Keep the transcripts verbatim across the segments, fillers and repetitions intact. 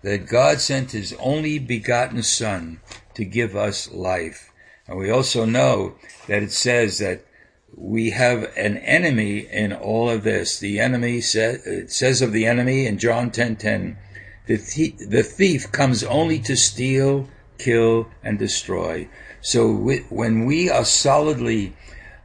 that God sent his only begotten Son to give us life. And we also know that it says that we have an enemy in all of this. The enemy says, it says of the enemy in John ten ten, the thief, the thief comes only to steal, kill, and destroy. So we, when we are solidly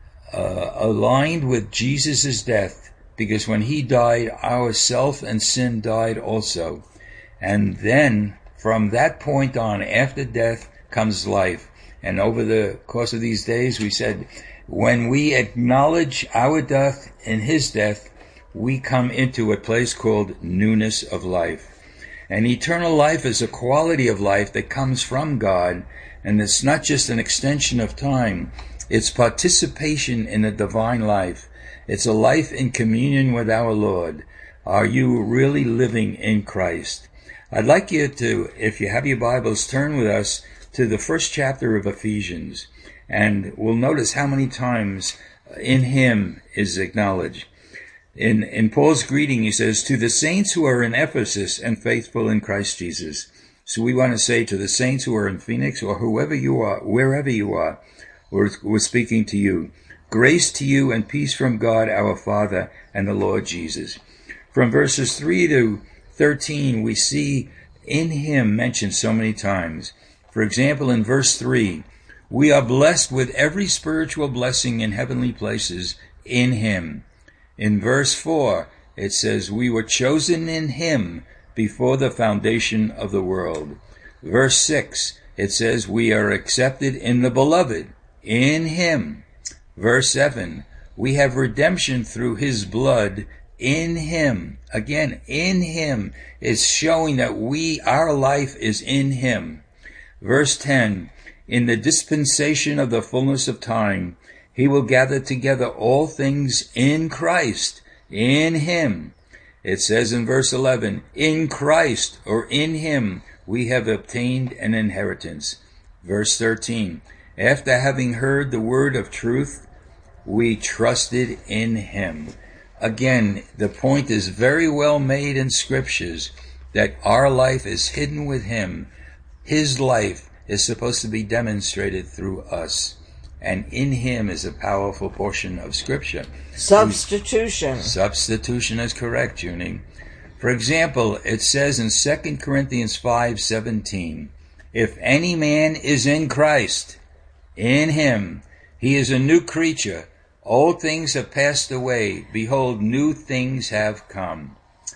uh, aligned with Jesus' death, because when he died, our self and sin died also. And then from that point on, after death comes life. And over the course of these days, we said, when we acknowledge our death in his death, we come into a place called newness of life. And eternal life is a quality of life that comes from God, and it's not just an extension of time. It's participation in the divine life. It's a life in communion with our Lord. Are you really living in Christ? I'd like you to, if you have your Bibles, turn with us to the first chapter of Ephesians, and we'll notice how many times in him is acknowledged. In, in Paul's greeting, he says, to the saints who are in Ephesus and faithful in Christ Jesus. So we want to say to the saints who are in Phoenix, or whoever you are, wherever you are, we're, we're speaking to you. Grace to you and peace from God our Father and the Lord Jesus. From verses three to thirteen, we see in him mentioned so many times. For example, in verse three, we are blessed with every spiritual blessing in heavenly places in him. In verse four, it says, we were chosen in him before the foundation of the world. Verse six, it says, we are accepted in the beloved, in him. Verse seven, we have redemption through his blood in him. Again, in him is showing that we, our life is in him. Verse ten, in the dispensation of the fullness of time, he will gather together all things in Christ, in him. It says in verse eleven, in Christ, or in him, we have obtained an inheritance. Verse thirteen, after having heard the word of truth, we trusted in him. Again, the point is very well made in scriptures that our life is hidden with him. His life is supposed to be demonstrated through us. And in him is a powerful portion of scripture. Substitution. Substitution is correct, Junie. For example, it says in Second Corinthians five seventeen, if any man is in Christ, in him, he is a new creature. Old things have passed away. Behold, new things have come.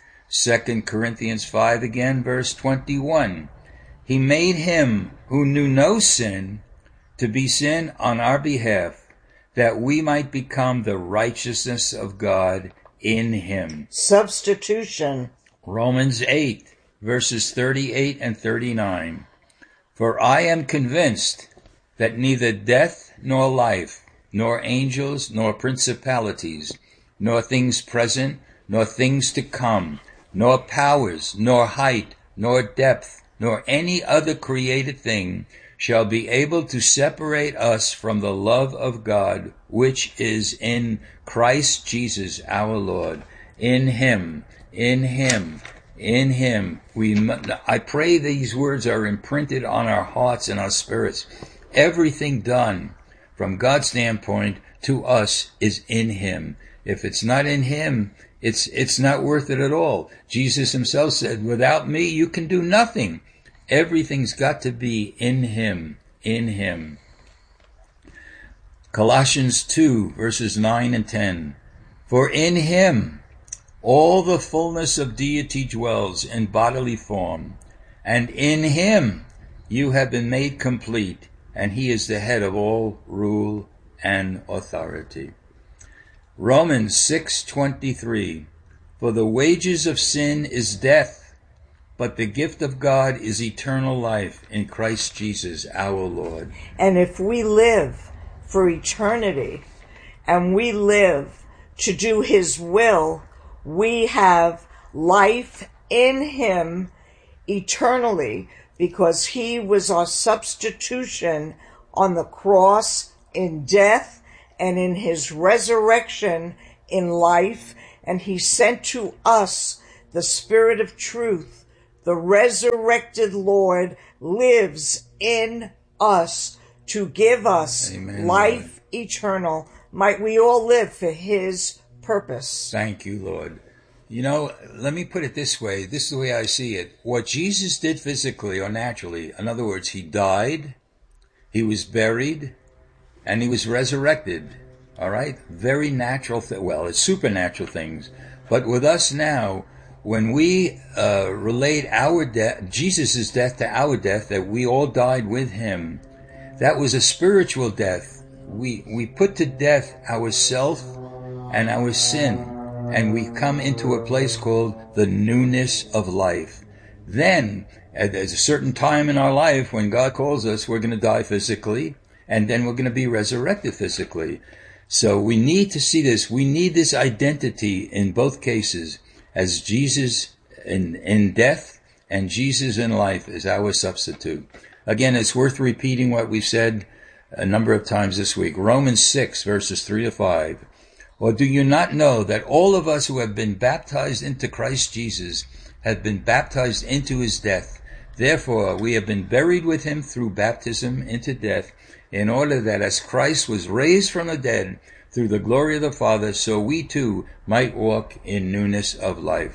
Second Corinthians five again, verse twenty-one. He made him who knew no sin to be sin on our behalf, that we might become the righteousness of God in him. Substitution. Romans eight, verses thirty-eight and thirty-nine. For I am convinced that neither death nor life, nor angels, nor principalities, nor things present, nor things to come, nor powers, nor height, nor depth, nor any other created thing shall be able to separate us from the love of God, which is in Christ Jesus our Lord. In him, in him, in him. We, I pray these words are imprinted on our hearts and our spirits. Everything done from God's standpoint to us is in him. If it's not in him, it's it's not worth it at all. Jesus himself said, without me you can do nothing. Everything's got to be in him, in him. Colossians two, verses nine and ten. For in him all the fullness of deity dwells in bodily form, and in him you have been made complete, and he is the head of all rule and authority. Romans six twenty-three. For the wages of sin is death, but the gift of God is eternal life in Christ Jesus our Lord. And if we live for eternity, and we live to do his will, we have life in him eternally, because he was our substitution on the cross in death, and in his resurrection in life, and he sent to us the Spirit of truth the resurrected Lord lives in us to give us Amen, life Lord. Eternal. Might we all live for his purpose. Thank you, Lord. You know, let me put it this way. This is the way I see it. What Jesus did physically or naturally, in other words, he died, he was buried, and he was resurrected. All right? Very natural, th- well, it's supernatural things. But with us now, when we uh, relate our death, Jesus' death to our death, that we all died with him, that was a spiritual death. We we put to death ourself and our sin, and we come into a place called the newness of life. Then, at a certain time in our life, when God calls us, we're going to die physically, and then we're going to be resurrected physically. So we need to see this. We need this identity in both cases, as Jesus in, in death and Jesus in life is our substitute. Again, it's worth repeating what we've said a number of times this week. Romans six, verses three to five. Or do you not know that all of us who have been baptized into Christ Jesus have been baptized into his death? Therefore, we have been buried with him through baptism into death, in order that as Christ was raised from the dead through the glory of the Father, so we too might walk in newness of life.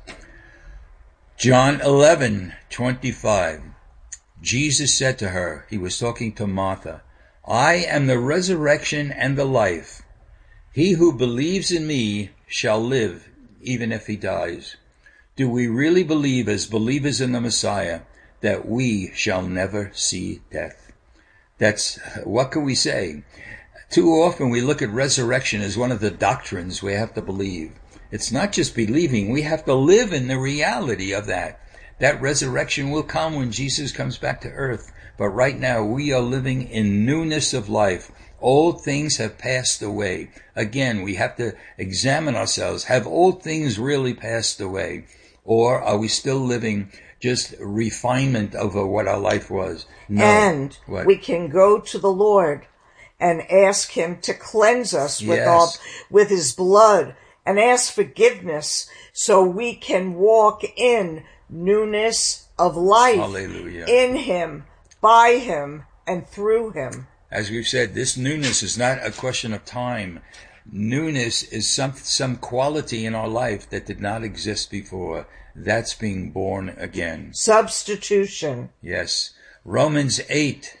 John eleven twenty-five. Jesus said to her, he was talking to Martha, I am the resurrection and the life. He who believes in me shall live, even if he dies. Do we really believe, as believers in the Messiah, that we shall never see death? That's, what can we say? Too often we look at resurrection as one of the doctrines we have to believe. It's not just believing, we have to live in the reality of that. That resurrection will come when Jesus comes back to earth. But right now we are living in newness of life. Old things have passed away. Again, we have to examine ourselves. Have old things really passed away? Or are we still living just refinement over what our life was? No. And What? we can go to the Lord and ask him to cleanse us with, Yes. our, with his blood, and ask forgiveness so we can walk in newness of life. Hallelujah. In him, by him, and through him. As we've said, this newness is not a question of time. Newness is some some quality in our life that did not exist before. That's being born again. Substitution. Yes. Romans eight,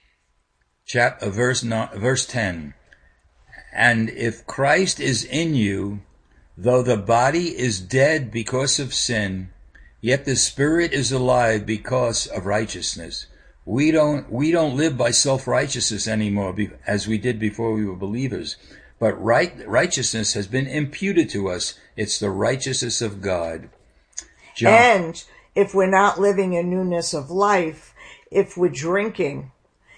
chapter, verse, nine, verse ten. And if Christ is in you, though the body is dead because of sin, yet the spirit is alive because of righteousness. We don't we don't live by self-righteousness anymore as we did before we were believers. But right righteousness has been imputed to us. It's the righteousness of God. John. And if we're not living in newness of life, if we're drinking,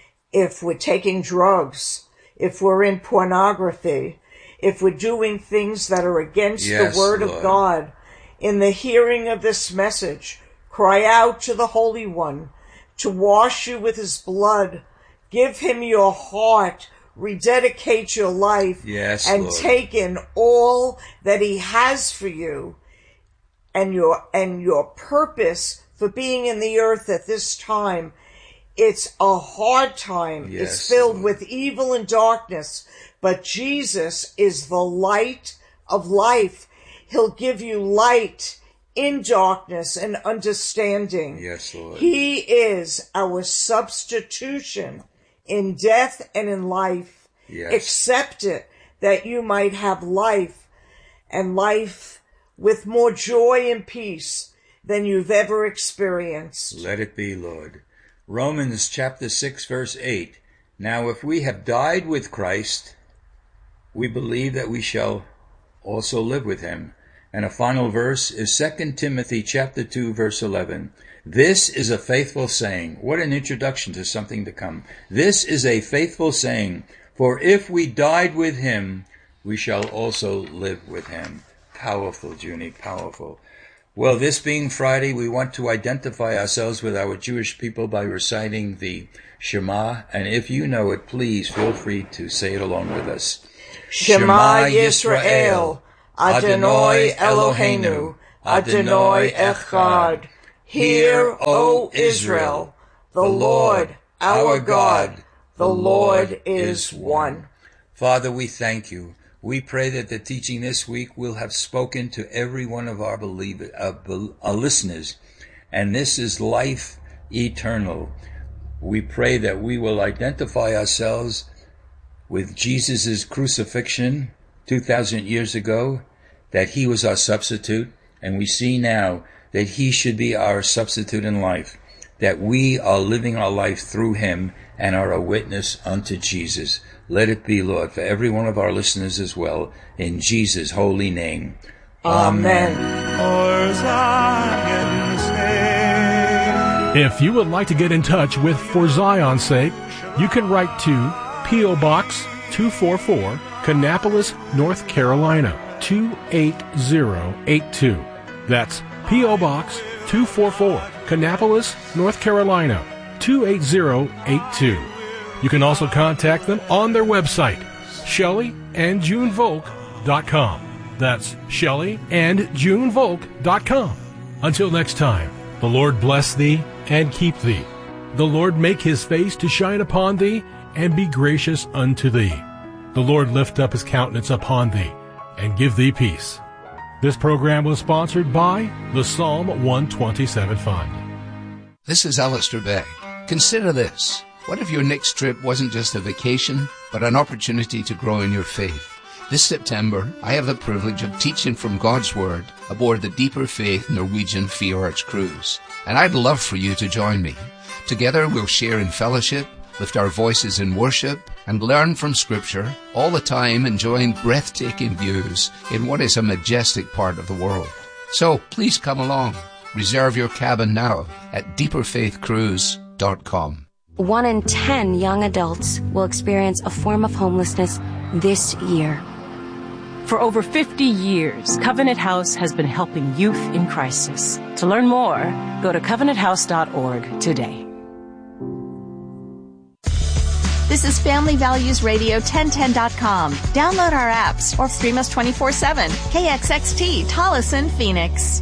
if we're taking drugs, if we're in pornography, if we're doing things that are against Yes, the word Lord. of God, in the hearing of this message, cry out to the Holy One to wash you with his blood. Give him your heart. Rededicate your life. Yes, and Lord. take in all that he has for you, and your and your purpose for being in the earth at this time. It's a hard time. Yes, it's filled Lord. with evil and darkness, but Jesus is the light of life. He'll give you light in darkness and understanding. Yes, Lord. He is our substitution in death and in life. Yes. Accept it, that you might have life, and life with more joy and peace than you've ever experienced. Let it be, Lord. Romans chapter six, verse eight. Now if we have died with Christ, we believe that we shall also live with him. And a final verse is Second Timothy chapter two, verse eleven. This is a faithful saying. What an introduction to something to come. This is a faithful saying. For if we died with him, we shall also live with him. Powerful, Junie, powerful. Well, this being Friday, we want to identify ourselves with our Jewish people by reciting the Shema. And if you know it, please feel free to say it along with us. Shema Yisrael, Adonai Eloheinu, Adonai Echad. Hear, O Israel, the Lord, our God, the Lord is one. Father, we thank you. We pray that the teaching this week will have spoken to every one of our believer, uh, uh, listeners, and this is life eternal. We pray that we will identify ourselves with Jesus' crucifixion two thousand years ago, that he was our substitute, and we see now that he should be our substitute in life, that we are living our life through him and are a witness unto Jesus. Let it be, Lord, for every one of our listeners as well, in Jesus' holy name. Amen. If you would like to get in touch with For Zion's Sake, you can write to P O. Box two forty-four, Kannapolis, North Carolina, two eight zero eight two. That's P O. Box two forty-four, Kannapolis, North Carolina, two eight zero eight two. You can also contact them on their website, Shelley and June Volk dot com. That's Shelley and June Volk dot com. Until next time, the Lord bless thee and keep thee. The Lord make his face to shine upon thee and be gracious unto thee. The Lord lift up his countenance upon thee and give thee peace. This program was sponsored by the Psalm one twenty-seven Fund. This is Alistair Begg. Consider this. What if your next trip wasn't just a vacation, but an opportunity to grow in your faith? This September, I have the privilege of teaching from God's Word aboard the Deeper Faith Norwegian Fjords cruise. And I'd love for you to join me. Together we'll share in fellowship, lift our voices in worship, and learn from Scripture, all the time enjoying breathtaking views in what is a majestic part of the world. So please come along. Reserve your cabin now at deeper faith cruise dot com. One in ten young adults will experience a form of homelessness this year. For over fifty years, Covenant House has been helping youth in crisis. To learn more, go to covenant house dot org today. This is Family Values Radio ten ten dot com. Download our apps or stream us twenty-four seven. K X X T, Tolleson, Phoenix.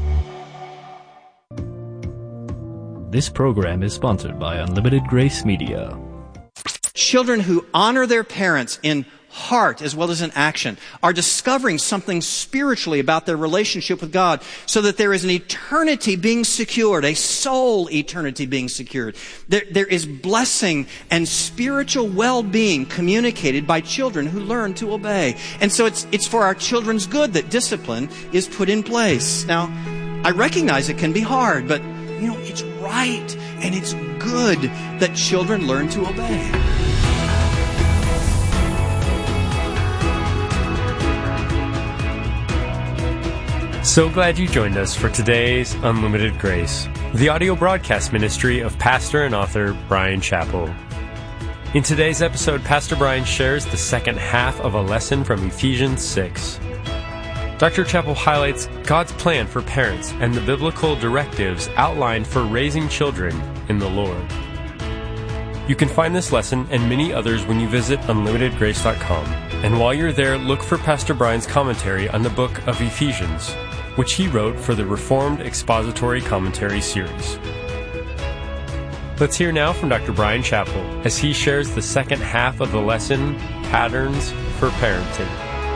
This program is sponsored by Unlimited Grace Media. Children who honor their parents in heart as well as in action are discovering something spiritually about their relationship with God, so that there is an eternity being secured, a soul eternity being secured. There, there is blessing and spiritual well-being communicated by children who learn to obey. And so it's, it's for our children's good that discipline is put in place. Now, I recognize it can be hard, but you know, it's right and it's good that children learn to obey. So glad you joined us for today's Unlimited Grace, the audio broadcast ministry of pastor and author Bryan Chapell. In today's episode, Pastor Bryan shares the second half of a lesson from Ephesians six. Doctor Chapell highlights God's plan for parents and the biblical directives outlined for raising children in the Lord. You can find this lesson and many others when you visit unlimited grace dot com. And while you're there, look for Pastor Bryan's commentary on the book of Ephesians, which he wrote for the Reformed Expository Commentary series. Let's hear now from Doctor Bryan Chapell as he shares the second half of the lesson, Patterns for Parenting.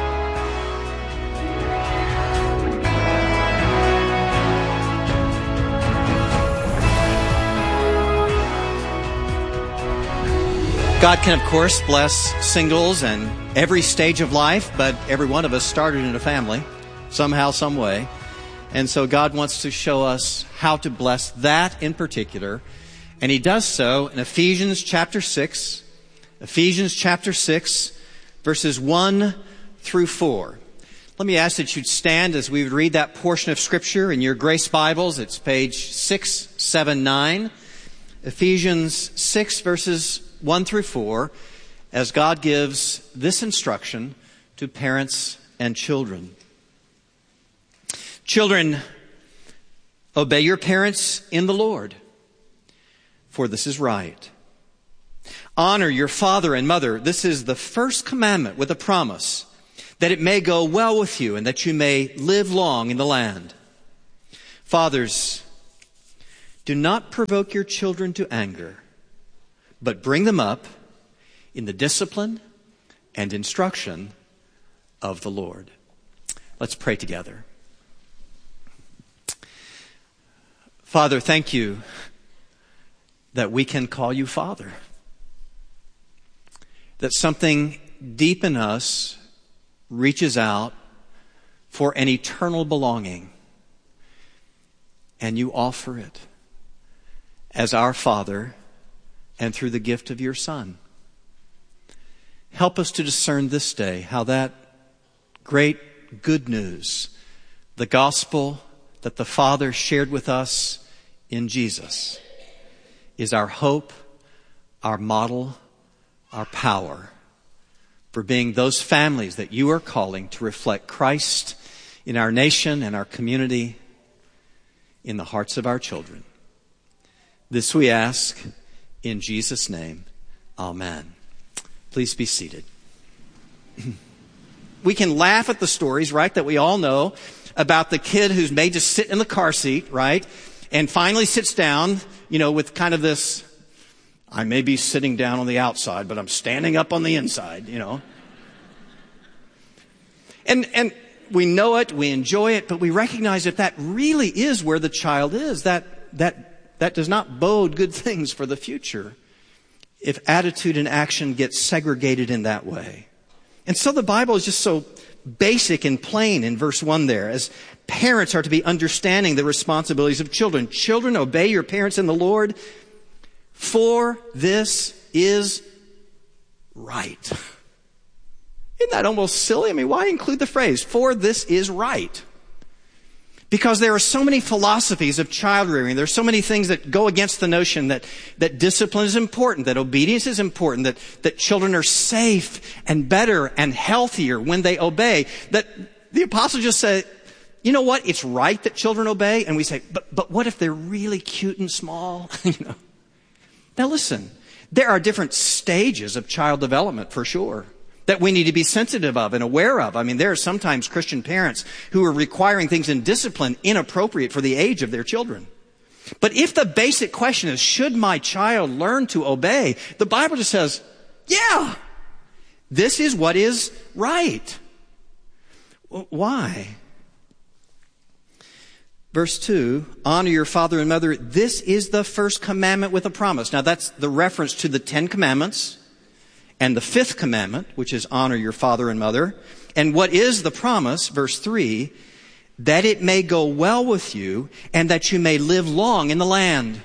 God can, of course, bless singles and every stage of life, but every one of us started in a family, somehow, some way. And so God wants to show us how to bless that in particular. And he does so in Ephesians chapter six, Ephesians chapter six, verses one through four. Let me ask that you'd stand as we would read that portion of Scripture in your Grace Bibles. It's page six seventy-nine. Ephesians six, verses one through four, as God gives this instruction to parents and children. Children, obey your parents in the Lord, for this is right. Honor your father and mother. This is the first commandment with a promise, that it may go well with you and that you may live long in the land. Fathers, Do not provoke your children to anger, but bring them up in the discipline and instruction of the Lord. Let's pray together. Father, thank you that we can call you Father. That something deep in us reaches out for an eternal belonging, and you offer it as our Father and through the gift of your Son. Help us to discern this day how that great good news, the gospel that the Father shared with us in Jesus, is our hope, our model, our power for being those families that you are calling to reflect Christ in our nation and our community, in the hearts of our children. This we ask in Jesus' name. Amen. Please be seated. We can laugh at the stories, right, that we all know about the kid who's made to sit in the car seat, right, and finally sits down, you know, with kind of this, I may be sitting down on the outside, but I'm standing up on the inside, you know. And and we know it, we enjoy it, but we recognize that that really is where the child is. That that that does not bode good things for the future if attitude and action get segregated in that way. And so the Bible is just so basic and plain in verse one there, as parents are to be understanding the responsibilities of children. Children, obey your parents in the Lord, for this is right. Isn't that almost silly? I mean, why include the phrase, for this is right? Because there are so many philosophies of child rearing. There are so many things that go against the notion that, that discipline is important, that obedience is important, that, that children are safe and better and healthier when they obey. That the apostle just said, you know what? It's right that children obey. And we say, but, but what if they're really cute and small? you know. Now listen, there are different stages of child development for sure that we need to be sensitive of and aware of. I mean, there are sometimes Christian parents who are requiring things in discipline inappropriate for the age of their children. But if the basic question is, should my child learn to obey? The Bible just says, yeah, this is what is right. Why? Verse two, honor your father and mother. This is the first commandment with a promise. Now that's the reference to the Ten Commandments and the fifth commandment, which is honor your father and mother. And what is the promise? Verse three, that it may go well with you and that you may live long in the land.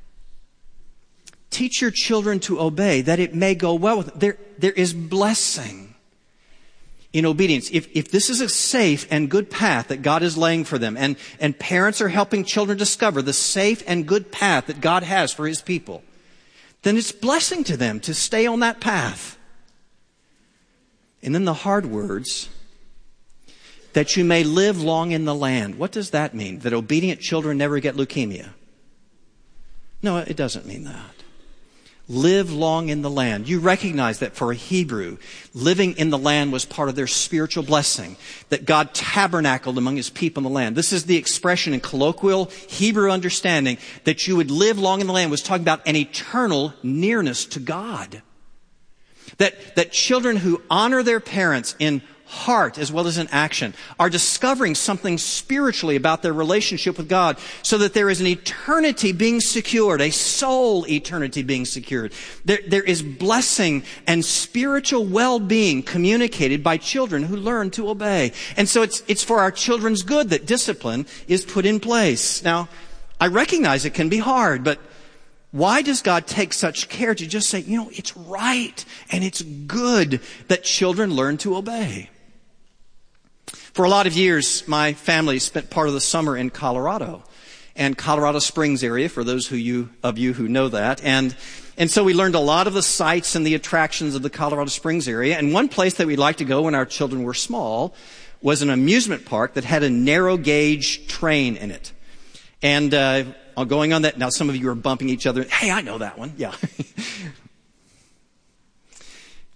Teach your children to obey, that it may go well with them. There, there is blessing in obedience. If, if this is a safe and good path that God is laying for them, and, and parents are helping children discover the safe and good path that God has for His people, then it's blessing to them to stay on that path. And then the hard words, that you may live long in the land. What does that mean? That obedient children never get leukemia? No, it doesn't mean that. Live long in the land. You recognize that for a Hebrew, living in the land was part of their spiritual blessing, that God tabernacled among His people in the land. This is the expression in colloquial Hebrew understanding, that you would live long in the land was talking about an eternal nearness to God. That, that children who honor their parents in heart as well as in action are discovering something spiritually about their relationship with God, so that there is an eternity being secured, a soul eternity being secured. There, there is blessing and spiritual well-being communicated by children who learn to obey. And so it's, it's for our children's good that discipline is put in place. Now, I recognize it can be hard, but why does God take such care to just say, you know, it's right and it's good that children learn to obey? For a lot of years, my family spent part of the summer in Colorado, and Colorado Springs area, for those who you, of you who know that. And, and so we learned a lot of the sights and the attractions of the Colorado Springs area. And one place that we liked to go when our children were small was an amusement park that had a narrow gauge train in it. And uh, going on that, now some of you are bumping each other. Hey, I know that one. Yeah.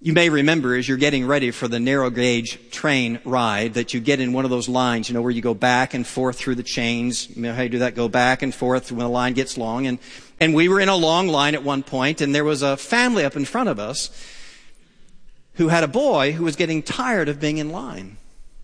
You may remember as you're getting ready for the narrow gauge train ride that you get in one of those lines, you know, where you go back and forth through the chains. You know how you do that? Go back and forth when the line gets long. And, and we were in a long line at one point, and there was a family up in front of us who had a boy who was getting tired of being in line.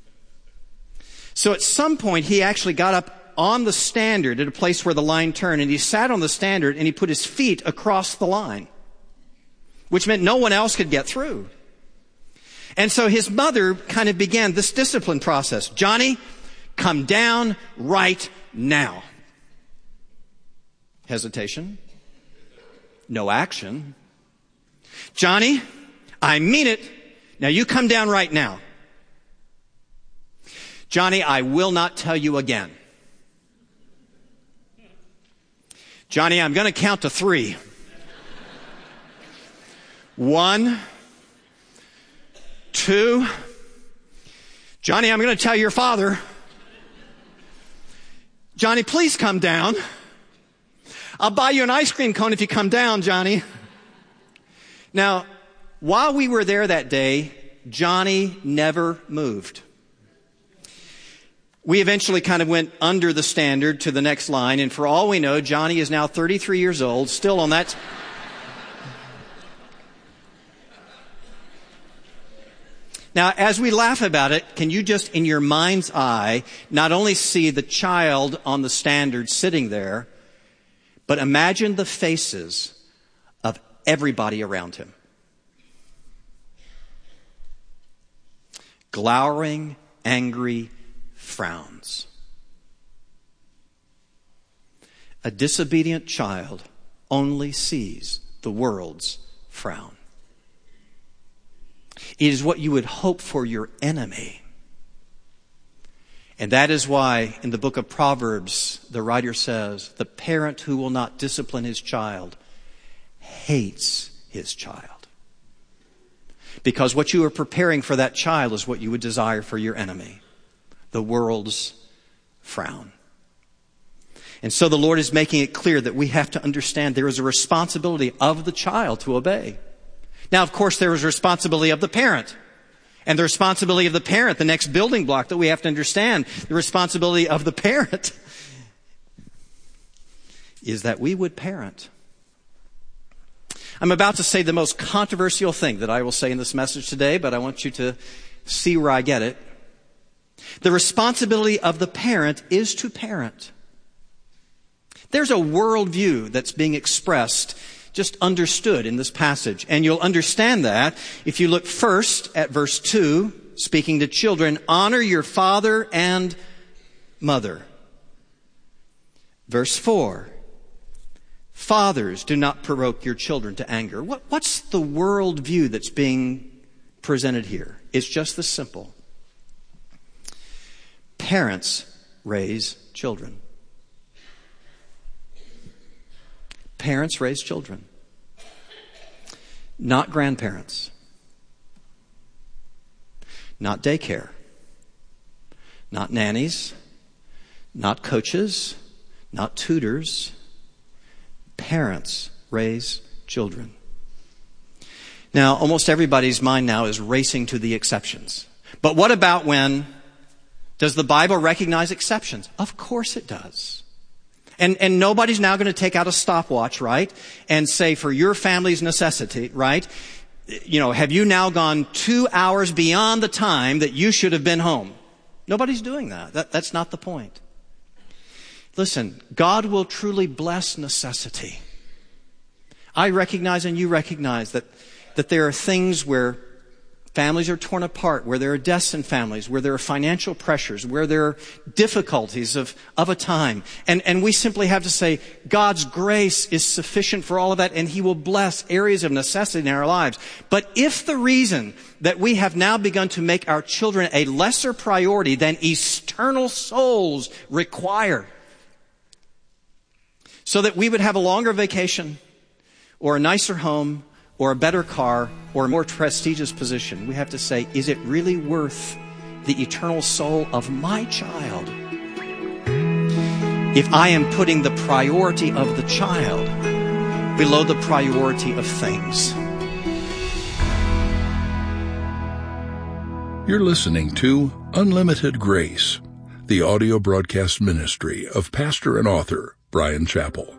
So at some point, he actually got up on the standard at a place where the line turned, and he sat on the standard and he put his feet across the line, which meant no one else could get through. And so his mother kind of began this discipline process. Johnny, come down right now. Hesitation. No action. Johnny, I mean it. Now you come down right now. Johnny, I will not tell you again. Johnny, I'm going to count to three. One, two. Johnny, I'm going to tell your father. Johnny, please come down. I'll buy you an ice cream cone if you come down, Johnny. Now, while we were there that day, Johnny never moved. We eventually kind of went under the standard to the next line, and for all we know, Johnny is now thirty-three years old, still on that. Now, as we laugh about it, can you just, in your mind's eye, not only see the child on the standard sitting there, but imagine the faces of everybody around him. Glowering, angry frowns. A disobedient child only sees the world's frown. It is what you would hope for your enemy. And that is why in the book of Proverbs, the writer says, the parent who will not discipline his child hates his child. Because what you are preparing for that child is what you would desire for your enemy, the world's frown. And so the Lord is making it clear that we have to understand there is a responsibility of the child to obey. Now, of course, there is a responsibility of the parent. And the responsibility of the parent, the next building block that we have to understand, the responsibility of the parent is that we would parent. I'm about to say the most controversial thing that I will say in this message today, but I want you to see where I get it. The responsibility of the parent is to parent. There's a worldview that's being expressed, just understood in this passage. And you'll understand that if you look first at verse two, speaking to children, honor your father and mother. Verse four, fathers, do not provoke your children to anger. What, what's the worldview that's being presented here? It's just this simple. Parents raise children. Parents raise children. Not grandparents. Not daycare. Not nannies. Not coaches. Not tutors. Parents raise children. Now, almost everybody's mind now is racing to the exceptions. But what about when, does the Bible recognize exceptions? Of course it does. And, and nobody's now going to take out a stopwatch, right? And say, for your family's necessity, right? You know, have you now gone two hours beyond the time that you should have been home? Nobody's doing that. that that's not the point. Listen, God will truly bless necessity. I recognize and you recognize that, that there are things where families are torn apart, where there are deaths in families, where there are financial pressures, where there are difficulties of, of a time. And, and we simply have to say, God's grace is sufficient for all of that, and He will bless areas of necessity in our lives. But if the reason that we have now begun to make our children a lesser priority than eternal souls require, so that we would have a longer vacation, or a nicer home, or a better car, or a more prestigious position, we have to say, is it really worth the eternal soul of my child if I am putting the priority of the child below the priority of things? You're listening to Unlimited Grace, the audio broadcast ministry of pastor and author Bryan Chapell.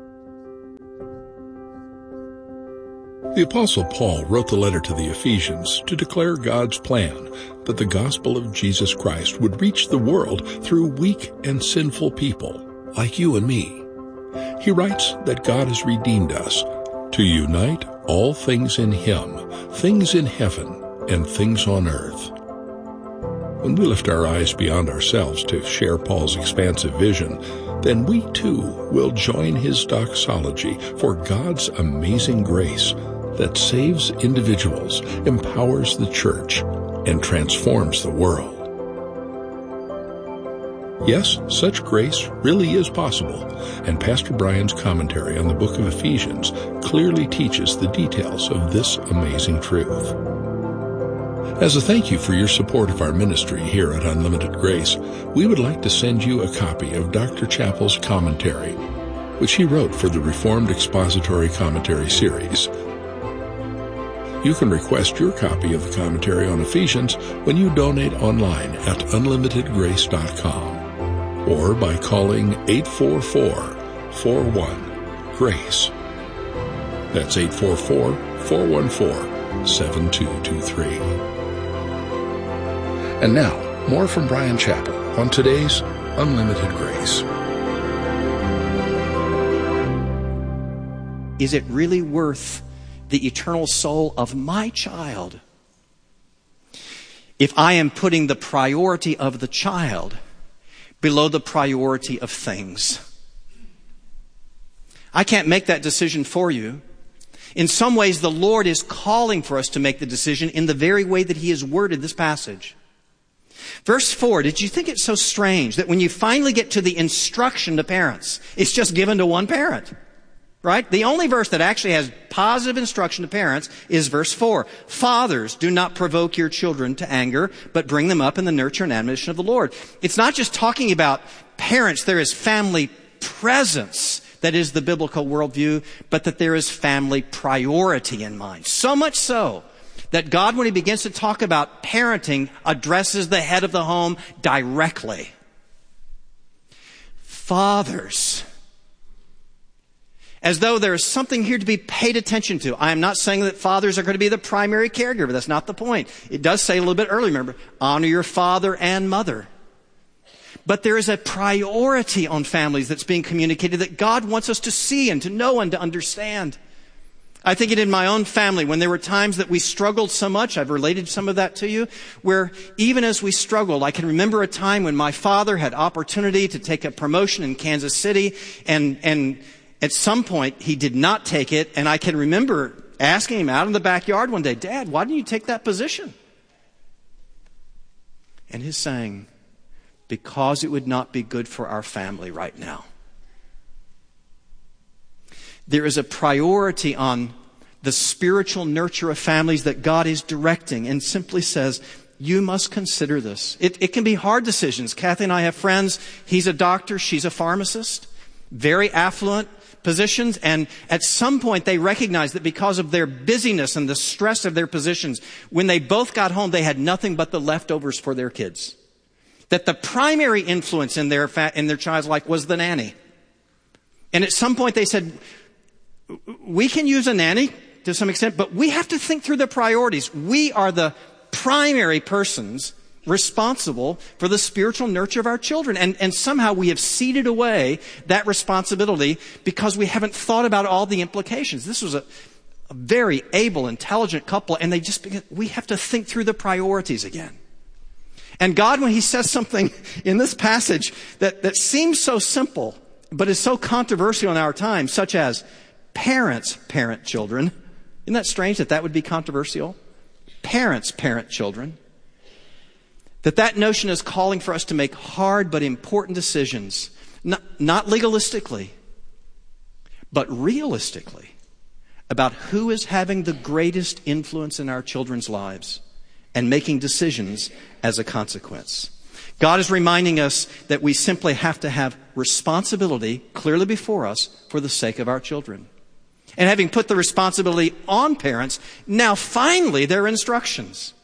The Apostle Paul wrote the letter to the Ephesians to declare God's plan that the gospel of Jesus Christ would reach the world through weak and sinful people like you and me. He writes that God has redeemed us to unite all things in Him, things in heaven and things on earth. When we lift our eyes beyond ourselves to share Paul's expansive vision, then we too will join his doxology for God's amazing grace that saves individuals, empowers the church, and transforms the world. Yes, such grace really is possible, and Pastor Bryan's commentary on the book of Ephesians clearly teaches the details of this amazing truth. As a thank you for your support of our ministry here at Unlimited Grace, we would like to send you a copy of Doctor Chapell's commentary, which he wrote for the Reformed Expository Commentary series. You can request your copy of the commentary on Ephesians when you donate online at unlimited grace dot com or by calling eight four four, four one, GRACE. That's eight four four, four one four, seven two two three. And now, more from Bryan Chapell on today's Unlimited Grace. Is it really worth the eternal soul of my child if I am putting the priority of the child below the priority of things? I can't make that decision for you. In some ways, the Lord is calling for us to make the decision in the very way that He has worded this passage. Verse four, did you think it's so strange that when you finally get to the instruction to parents, it's just given to one parent? Right? The only verse that actually has positive instruction to parents is verse four. Fathers, do not provoke your children to anger, but bring them up in the nurture and admonition of the Lord. It's not just talking about parents. There is family presence that is the biblical worldview, but that there is family priority in mind. So much so that God, when He begins to talk about parenting, addresses the head of the home directly. Fathers, as though there is something here to be paid attention to. I am not saying that fathers are going to be the primary caregiver. That's not the point. It does say a little bit earlier, remember, honor your father and mother. But there is a priority on families that's being communicated that God wants us to see and to know and to understand. I think it in my own family, when there were times that we struggled so much, I've related some of that to you, where even as we struggled, I can remember a time when my father had opportunity to take a promotion in Kansas City, and, and at some point he did not take it, and I can remember asking him out in the backyard one day, Dad, why didn't you take that position? And his saying, because it would not be good for our family right now. There is a priority on the spiritual nurture of families that God is directing and simply says, you must consider this. It, it can be hard decisions. Kathy and I have friends. He's a doctor. She's a pharmacist. Very affluent positions. And at some point they recognized that because of their busyness and the stress of their positions, when they both got home, they had nothing but the leftovers for their kids. That the primary influence in their, fa- in their child's life was the nanny. And at some point they said, we can use a nanny to some extent, but we have to think through the priorities. We are the primary persons responsible for the spiritual nurture of our children. And, and somehow we have ceded away that responsibility because we haven't thought about all the implications. This was a, a very able, intelligent couple, and they just began, we have to think through the priorities again. And God, when He says something in this passage that, that seems so simple, but is so controversial in our time, such as parents parent children. Isn't that strange that that would be controversial? Parents parent children. That that notion is calling for us to make hard but important decisions. Not, not legalistically, but realistically about who is having the greatest influence in our children's lives and making decisions as a consequence. God is reminding us that we simply have to have responsibility clearly before us for the sake of our children. And having put the responsibility on parents, now finally there are instructions.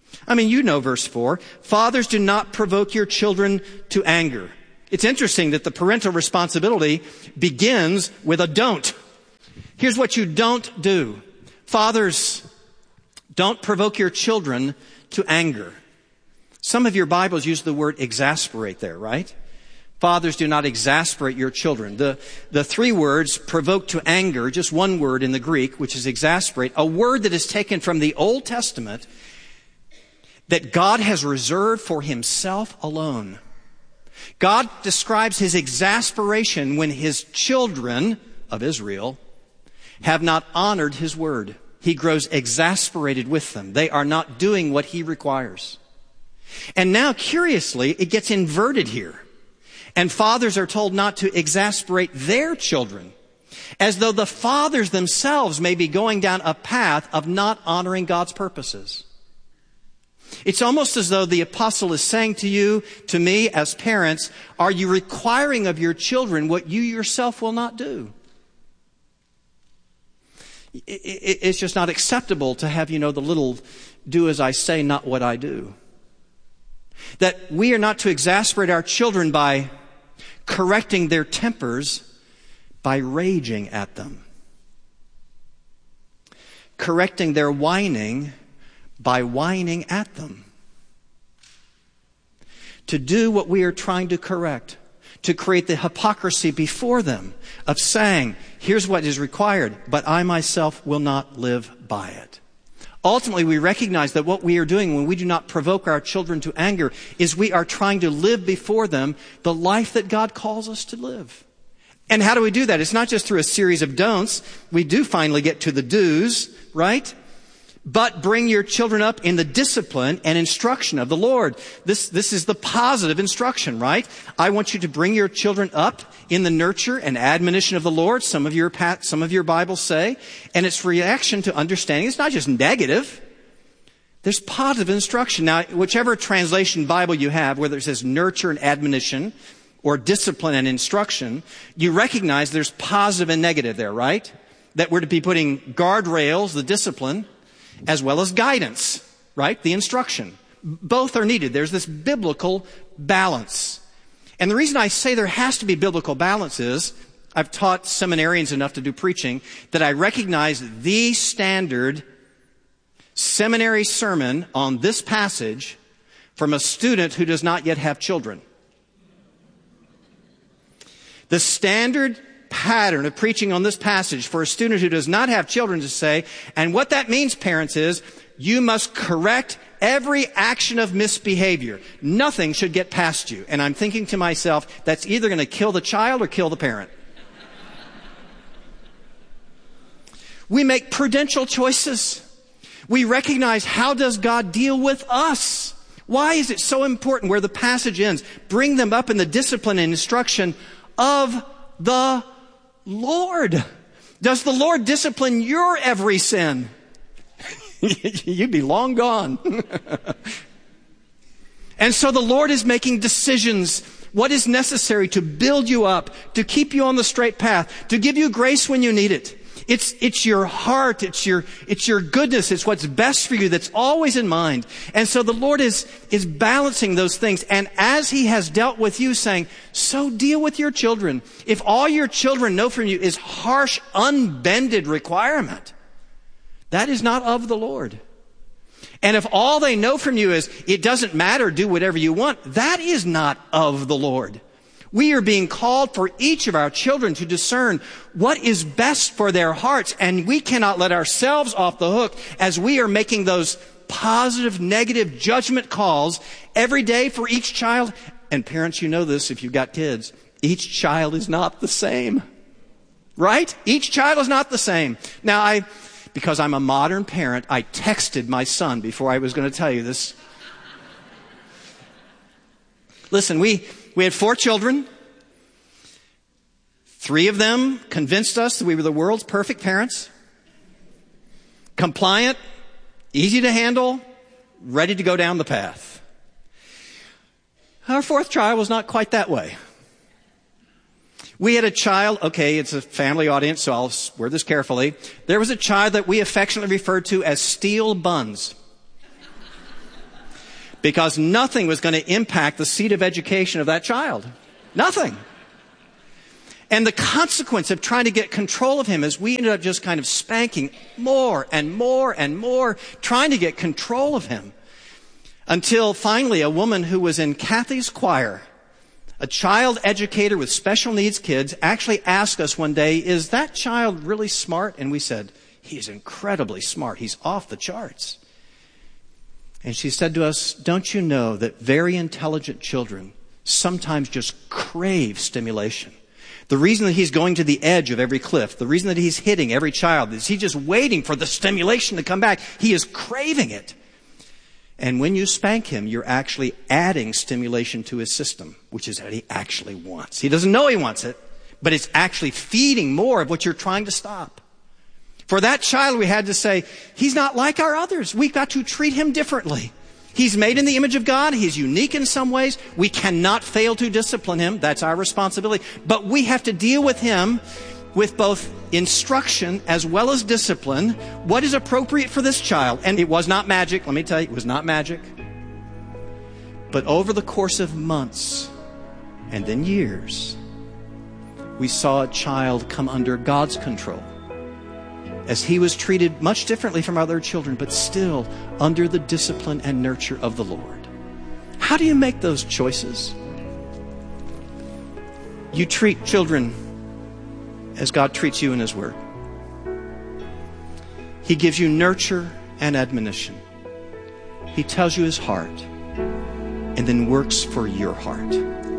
I mean, you know verse four. Fathers, do not provoke your children to anger. It's interesting that the parental responsibility begins with a don't. Here's what you don't do. Fathers, don't provoke your children to anger. Some of your Bibles use the word exasperate there, right? Fathers, do not exasperate your children. The, the three words, provoke to anger, just one word in the Greek, which is exasperate, a word that is taken from the Old Testament that God has reserved for himself alone. God describes his exasperation when his children of Israel have not honored his word. He grows exasperated with them. They are not doing what he requires. And now, curiously, it gets inverted here. And fathers are told not to exasperate their children, as though the fathers themselves may be going down a path of not honoring God's purposes. It's almost as though the apostle is saying to you, to me as parents, are you requiring of your children what you yourself will not do? It's just not acceptable to have, you know, the little do as I say, not what I do. That we are not to exasperate our children by correcting their tempers by raging at them. Correcting their whining by whining at them. To do what we are trying to correct. To create the hypocrisy before them of saying, here's what is required, but I myself will not live by it. Ultimately, we recognize that what we are doing when we do not provoke our children to anger is we are trying to live before them the life that God calls us to live. And how do we do that? It's not just through a series of don'ts. We do finally get to the do's, right? But bring your children up in the discipline and instruction of the Lord. This, this is the positive instruction, right? I want you to bring your children up in the nurture and admonition of the Lord. Some of your, some of your Bibles say. And its reaction to understanding is not just negative. There's positive instruction. Now, whichever translation Bible you have, whether it says nurture and admonition or discipline and instruction, you recognize there's positive and negative there, right? That we're to be putting guardrails, the discipline, as well as guidance, right? The instruction. Both are needed. There's this biblical balance. And the reason I say there has to be biblical balance is, I've taught seminarians enough to do preaching, that I recognize the standard seminary sermon on this passage from a student who does not yet have children. The standard pattern of preaching on this passage for a student who does not have children to say, and what that means, parents, is you must correct every action of misbehavior. Nothing should get past you. And I'm thinking to myself, that's either going to kill the child or kill the parent. We make prudential choices. We recognize, how does God deal with us? Why is it so important where the passage ends? Bring them up in the discipline and instruction of the Lord. Does the Lord discipline your every sin? You'd be long gone. And so the Lord is making decisions. What is necessary to build you up, to keep you on the straight path, to give you grace when you need it. It's, it's your heart. It's your, it's your goodness. It's what's best for you that's always in mind. And so the Lord is, is balancing those things. And as he has dealt with you, saying, so deal with your children. If all your children know from you is harsh, unbended requirement, that is not of the Lord. And if all they know from you is, it doesn't matter, do whatever you want, that is not of the Lord. We are being called for each of our children to discern what is best for their hearts, and we cannot let ourselves off the hook as we are making those positive, negative judgment calls every day for each child. And parents, you know this if you've got kids. Each child is not the same. Right? Each child is not the same. Now, I, because I'm a modern parent, I texted my son before I was going to tell you this. Listen, we... We had four children. Three of them convinced us that we were the world's perfect parents. Compliant, easy to handle, ready to go down the path. Our fourth child was not quite that way. We had a child, okay, it's a family audience, so I'll word this carefully. There was a child that we affectionately referred to as steel buns. because nothing was going to impact the seat of education of that child. Nothing. And the consequence of trying to get control of him is we ended up just kind of spanking more and more and more, trying to get control of him. Until finally a woman who was in Kathy's choir, a child educator with special needs kids, actually asked us one day, is that child really smart? And we said, he's incredibly smart. He's off the charts. And she said to us, don't you know that very intelligent children sometimes just crave stimulation? The reason that he's going to the edge of every cliff, the reason that he's hitting every child, is he's just waiting for the stimulation to come back. He is craving it. And when you spank him, you're actually adding stimulation to his system, which is what he actually wants. He doesn't know he wants it, but it's actually feeding more of what you're trying to stop. For that child, we had to say, he's not like our others. We've got to treat him differently. He's made in the image of God. He's unique in some ways. We cannot fail to discipline him. That's our responsibility. But we have to deal with him with both instruction as well as discipline. What is appropriate for this child? And it was not magic. Let me tell you, it was not magic. But over the course of months and then years, we saw a child come under God's control, as he was treated much differently from other children, but still under the discipline and nurture of the Lord. How do you make those choices? You treat children as God treats you in His Word. He gives you nurture and admonition. He tells you His heart and then works for your heart.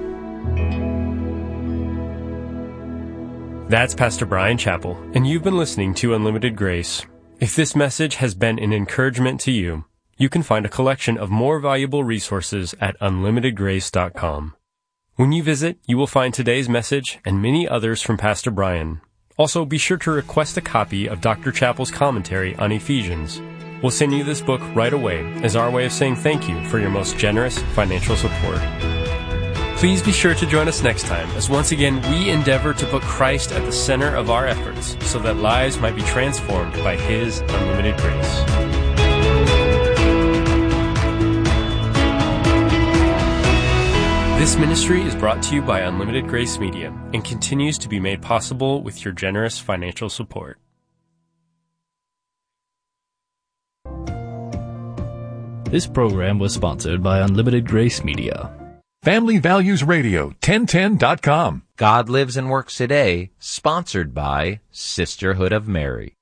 That's Pastor Bryan Chapell, and you've been listening to Unlimited Grace. If this message has been an encouragement to you, you can find a collection of more valuable resources at unlimited grace dot com. When you visit, you will find today's message and many others from Pastor Bryan. Also, be sure to request a copy of Doctor Chapell's commentary on Ephesians. We'll send you this book right away as our way of saying thank you for your most generous financial support. Please be sure to join us next time as once again we endeavor to put Christ at the center of our efforts so that lives might be transformed by His unlimited grace. This ministry is brought to you by Unlimited Grace Media and continues to be made possible with your generous financial support. This program was sponsored by Unlimited Grace Media. Family Values Radio, ten ten dot com. God Lives and Works Today, sponsored by Sisterhood of Mary.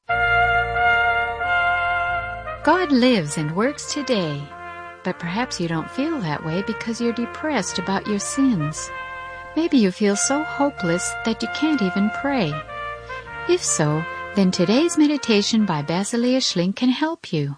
God lives and works today, but perhaps you don't feel that way because you're depressed about your sins. Maybe you feel so hopeless that you can't even pray. If so, then today's meditation by Basileia Schlink can help you.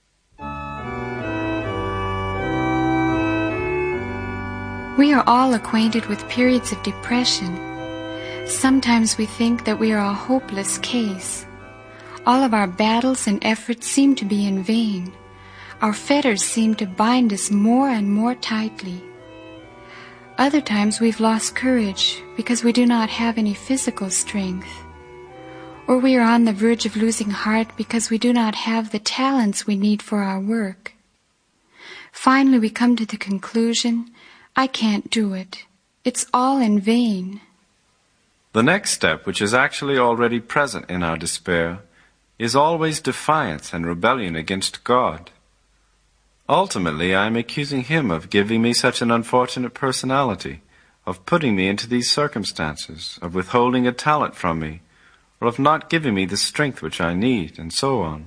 We are all acquainted with periods of depression. Sometimes we think that we are a hopeless case. All of our battles and efforts seem to be in vain. Our fetters seem to bind us more and more tightly. Other times we've lost courage because we do not have any physical strength. Or we are on the verge of losing heart because we do not have the talents we need for our work. Finally we come to the conclusion, I can't do it. It's all in vain. The next step, which is actually already present in our despair, is always defiance and rebellion against God. Ultimately, I am accusing Him of giving me such an unfortunate personality, of putting me into these circumstances, of withholding a talent from me, or of not giving me the strength which I need, and so on.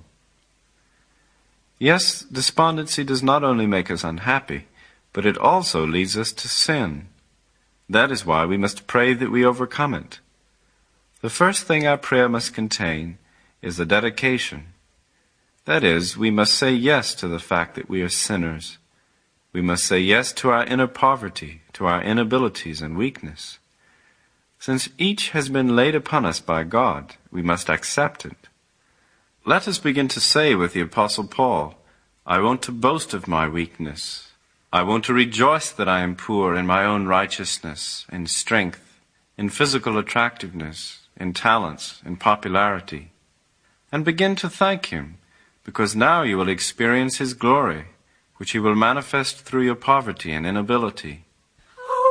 Yes, despondency does not only make us unhappy, but it also leads us to sin. That is why we must pray that we overcome it. The first thing our prayer must contain is a dedication. That is, we must say yes to the fact that we are sinners. We must say yes to our inner poverty, to our inabilities and weakness. Since each has been laid upon us by God, we must accept it. Let us begin to say with the Apostle Paul, I want to boast of my weakness. I want to rejoice that I am poor in my own righteousness, in strength, in physical attractiveness, in talents, in popularity. And begin to thank Him, because now you will experience His glory, which He will manifest through your poverty and inability.